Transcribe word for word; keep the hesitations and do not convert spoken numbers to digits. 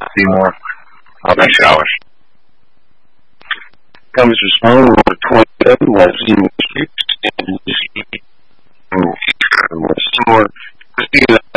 Seymour. Uh, thanks, Alex. Comes responding number twenty-seven, West Seymour Street, and Seymour, Christina